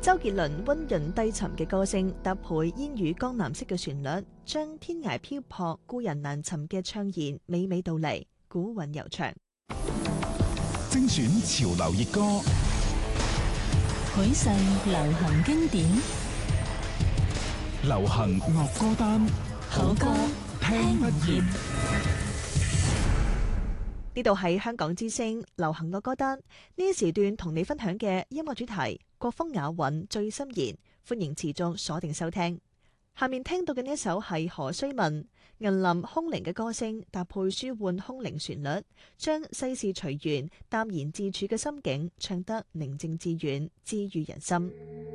周杰倫溫潤低沉嘅歌聲，搭配煙雨江南色嘅旋律，將天涯漂泊、故人難尋嘅悵然娓娓道嚟，古韻悠長。 精選潮流熱歌， 許世流行經典， 流行樂歌單， 好歌聽不厭。 呢度係香港之聲流行樂歌單，呢時段同你分享嘅音樂主題，國風雅韻最深言，歡迎持續鎖定收聽。下面聽到嘅呢一首係何須問，銀林空靈嘅歌聲搭配舒緩空靈旋律，將世事隨緣、淡然自處嘅心境唱得寧靜致遠，治癒人心。